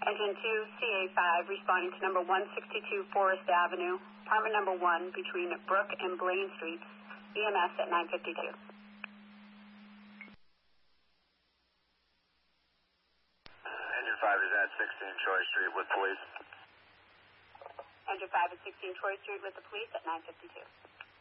Engine 2, CA5, responding to number 162 Forest Avenue, apartment number 1, between Brook and Blaine Streets, EMS at 952. Engine 5 is at 16 Troy Street with police. Engine 5 at 16 Troy Street with the police at 952.